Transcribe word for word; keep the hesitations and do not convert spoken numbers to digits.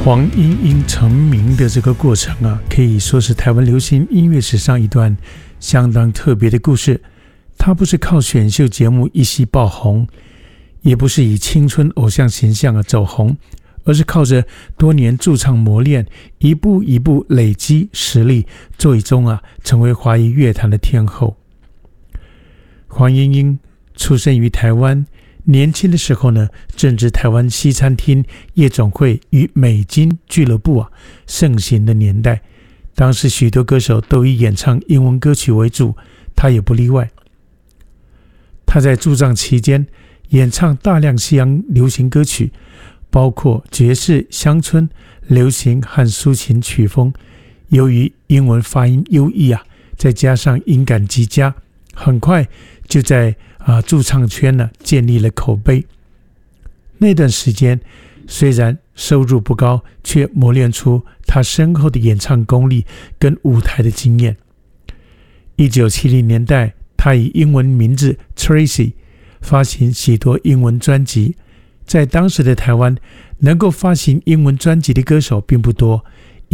黄莺莺成名的这个过程啊，可以说是台湾流行音乐史上一段相当特别的故事。她不是靠选秀节目一夕爆红，也不是以青春偶像形象而走红，而是靠着多年驻唱磨练，一步一步累积实力，最终啊成为华语乐坛的天后。黄莺莺出生于台湾，年轻的时候呢，正值台湾西餐厅、夜总会与美金俱乐部啊盛行的年代。当时许多歌手都以演唱英文歌曲为主，他也不例外。他在驻唱期间演唱大量西洋流行歌曲，包括爵士、乡村、流行和抒情曲风。由于英文发音优异啊，再加上音感极佳，很快就在啊，驻唱圈呢建立了口碑。那段时间虽然收入不高，却磨练出他深厚的演唱功力跟舞台的经验。一九七零年代，他以英文名字 Tracy 发行许多英文专辑。在当时的台湾，能够发行英文专辑的歌手并不多，